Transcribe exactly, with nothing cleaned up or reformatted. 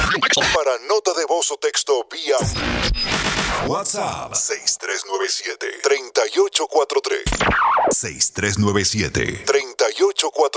Para nota de voz o texto vía WhatsApp seis tres nueve siete, tres ocho cuatro tres. seis tres nueve siete, tres